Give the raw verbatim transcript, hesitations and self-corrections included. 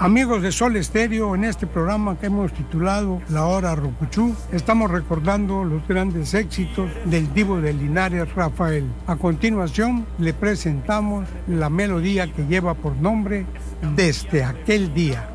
Amigos de Sol Estéreo, en este programa que hemos titulado La Hora Rocuchú, estamos recordando los grandes éxitos del divo de Linares, Rafael. A continuación, le presentamos la melodía que lleva por nombre Desde aquel día.